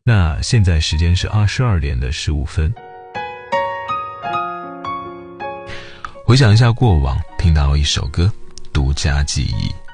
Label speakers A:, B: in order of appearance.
A: 那现在时间是22点15分。回想一下过往，听到一首歌，独家记忆。